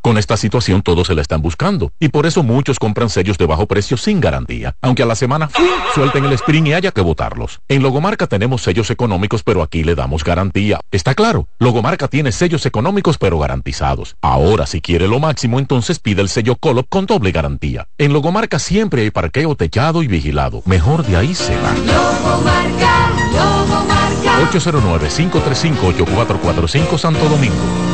Con esta situación todos se la están buscando y por eso muchos compran sellos de bajo precio sin garantía, aunque a la semana suelten el sprint y haya que botarlos. En Logomarca tenemos sellos económicos, pero aquí le damos garantía. ¿Está claro? Logomarca tiene sellos económicos pero garantizados. Ahora, si quiere lo máximo, entonces pide el sello Colop con doble garantía. En Logomarca siempre hay parqueo techado y vigilado. Mejor de ahí se va. Logomarca, Logomarca. 809-535-8445 Santo Domingo.